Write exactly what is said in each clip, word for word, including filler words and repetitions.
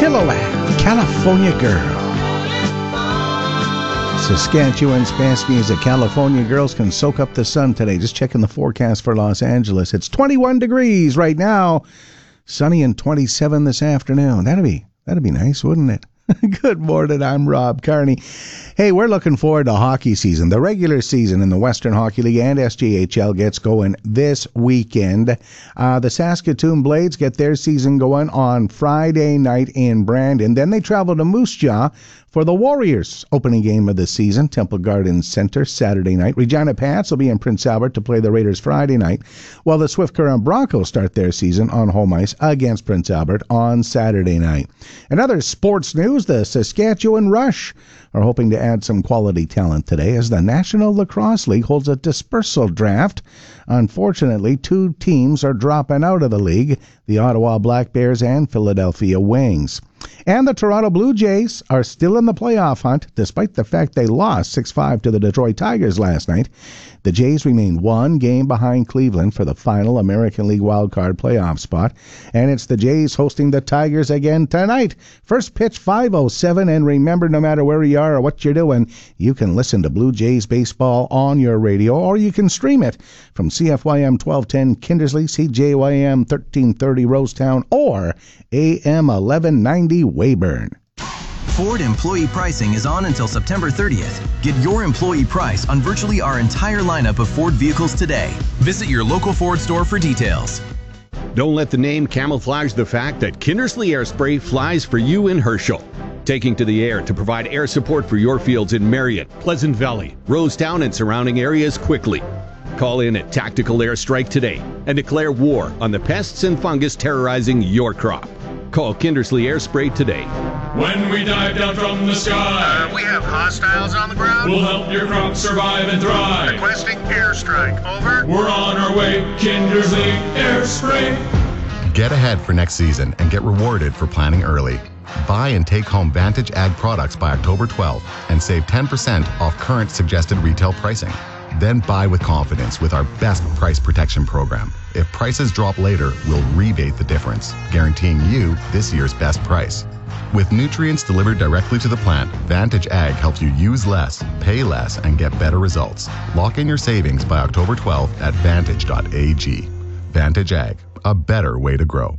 Chilliwack, California Girl. Saskatchewan's best music. California girls can soak up the sun today. Just checking the forecast for Los Angeles. It's twenty-one degrees right now. Sunny and twenty-seven this afternoon. That'd be that'd be nice, wouldn't it? Good morning, I'm Rob Carney. Hey, we're looking forward to hockey season. The regular season in the Western Hockey League and S J H L gets going this weekend. Uh, the Saskatoon Blades get their season going on Friday night in Brandon. Then they travel to Moose Jaw for the Warriors' opening game of the season, Temple Gardens Center, Saturday night. Regina Pats will be in Prince Albert to play the Raiders Friday night, while the Swift Current Broncos start their season on home ice against Prince Albert on Saturday night. In other sports news, the Saskatchewan Rush are hoping to add some quality talent today as the National Lacrosse League holds a dispersal draft. Unfortunately, two teams are dropping out of the league, the Ottawa Black Bears and Philadelphia Wings. And the Toronto Blue Jays are still in the playoff hunt, despite the fact they lost six five to the Detroit Tigers last night. The Jays remain one game behind Cleveland for the final American League wildcard playoff spot. And it's the Jays hosting the Tigers again tonight. First pitch five oh seven, and remember, no matter where you are or what you're doing, you can listen to Blue Jays baseball on your radio, or you can stream it from C F Y M twelve ten Kindersley, C J Y M thirteen thirty Rosetown, or A M eleven ninety Weyburn. Ford employee pricing is on until September thirtieth. Get your employee price on virtually our entire lineup of Ford vehicles today. Visit your local Ford store for details. Don't let the name camouflage the fact that Kindersley Air Spray flies for you in Herschel. Taking to the air to provide air support for your fields in Marriott, Pleasant Valley, Rosetown, and surrounding areas quickly. Call in at Tactical Airstrike today and declare war on the pests and fungus terrorizing your crop. Call Kindersley Air Spray today. When we dive down from the sky, uh, we have hostiles on the ground. We'll help your crop survive and thrive. Requesting airstrike. Over. We're on our way. Kindersley Air Spray. Get ahead for next season and get rewarded for planning early. Buy and take home Vantage Ag products by October twelfth and save ten percent off current suggested retail pricing. Then buy with confidence with our best price protection program. If prices drop later, we'll rebate the difference, guaranteeing you this year's best price. With nutrients delivered directly to the plant, Vantage Ag helps you use less, pay less, and get better results. Lock in your savings by October twelfth at vantage dot a g. Vantage Ag, a better way to grow.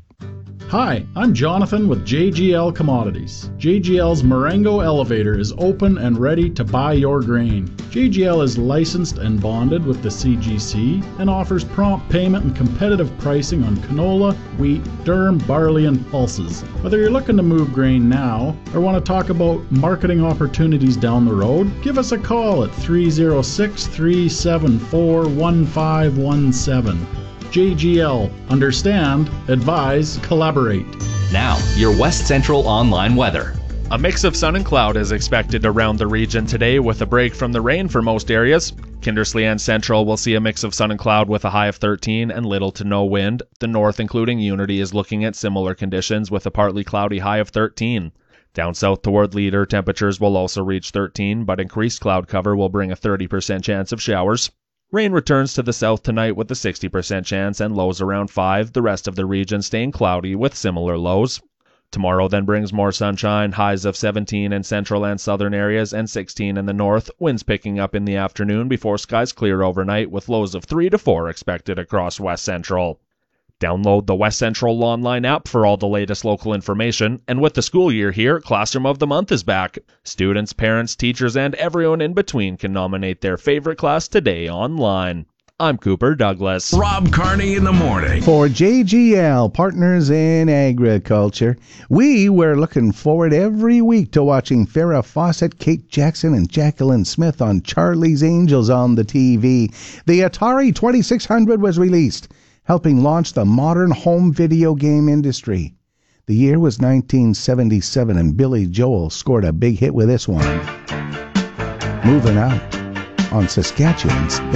Hi, I'm Jonathan with J G L Commodities. J G L's Marengo Elevator is open and ready to buy your grain. J G L is licensed and bonded with the C G C and offers prompt payment and competitive pricing on canola, wheat, durum, barley, and pulses. Whether you're looking to move grain now or want to talk about marketing opportunities down the road, give us a call at three oh six, three seven four, one five one seven. J G L. Understand, advise, collaborate. Now, your West Central online weather. A mix of sun and cloud is expected around the region today with a break from the rain for most areas. Kindersley and Central will see a mix of sun and cloud with a high of thirteen and little to no wind. The north, including Unity, is looking at similar conditions with a partly cloudy high of thirteen. Down south toward Leader, temperatures will also reach thirteen, but increased cloud cover will bring a thirty percent chance of showers. Rain returns to the south tonight with a sixty percent chance and lows around five, the rest of the region staying cloudy with similar lows. Tomorrow then brings more sunshine, highs of seventeen in central and southern areas and sixteen in the north, winds picking up in the afternoon before skies clear overnight with lows of three to four expected across West Central. Download the West Central online app for all the latest local information, and with the school year here, Classroom of the Month is back. Students, parents, teachers, and everyone in between can nominate their favorite class today online. I'm Cooper Douglas. Rob Carney in the morning. For J G L, Partners in Agriculture, we were looking forward every week to watching Farrah Fawcett, Kate Jackson, and Jacqueline Smith on Charlie's Angels on the T V. The Atari twenty-six hundred was released, helping launch the modern home video game industry. The year was nineteen seventy-seven, and Billy Joel scored a big hit with this one. Moving Out on Saskatchewan's